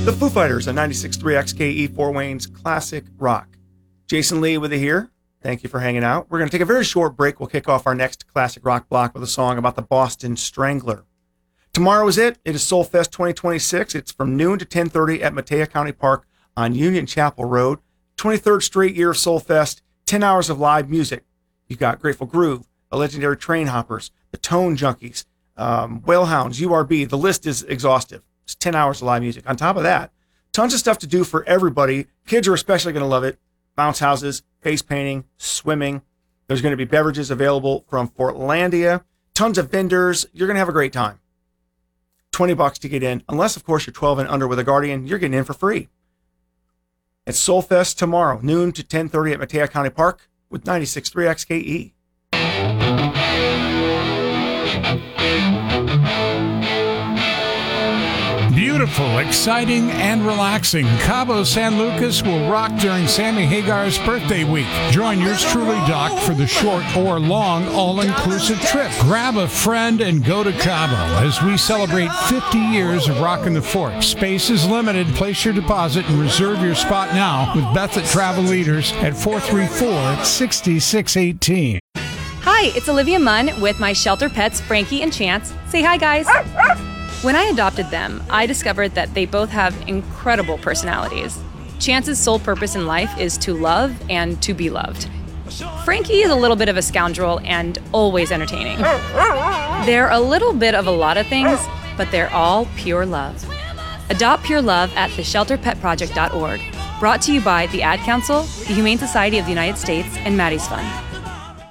The Foo Fighters on 96.3 XKE Fort Wayne's Classic Rock. Jason Lee with you here. Thank you for hanging out. We're going to take a very short break. We'll kick off our next Classic Rock block with a song about the Boston Strangler. Tomorrow is it. It is Soulfest 2026. It's from noon to 10:30 at Mattea County Park on Union Chapel Road. 23rd straight year of Soulfest. 10 hours of live music. You've got Grateful Groove, the legendary Train Hoppers, the Tone Junkies, Whalehounds, URB. The list is exhaustive. It's 10 hours of live music. On top of that, tons of stuff to do for everybody. Kids are especially going to love it. Bounce houses, face painting, swimming. There's going to be beverages available from Portlandia. Tons of vendors. You're going to have a great time. $20 to get in. Unless, of course, you're 12 and under with a guardian, you're getting in for free. It's Soulfest tomorrow, noon to 10:30 at Mattea County Park with 96.3 XKE. Beautiful, exciting, and relaxing. Cabo San Lucas will rock during Sammy Hagar's birthday week. Join yours truly, Doc, for the short or long all-inclusive trip. Grab a friend and go to Cabo as we celebrate 50 years of rocking the fort. Space is limited. Place your deposit and reserve your spot now with Beth at Travel Leaders at 434-6618. Hi, it's Olivia Munn with my shelter pets, Frankie and Chance. Say hi, guys. When I adopted them, I discovered that they both have incredible personalities. Chance's sole purpose in life is to love and to be loved. Frankie is a little bit of a scoundrel and always entertaining. They're a little bit of a lot of things, but they're all pure love. Adopt pure love at theshelterpetproject.org. Brought to you by the Ad Council, the Humane Society of the United States, and Maddie's Fund.